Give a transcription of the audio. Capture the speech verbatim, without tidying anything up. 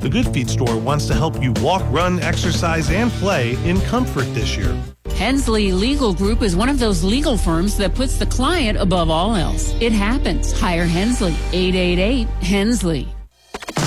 The Good Feet store wants to help you walk, run, exercise, and play in comfort this year. Hensley Legal Group is one of those legal firms that puts the client above all else. It happens. Hire Hensley. eight eight eight, Hensley.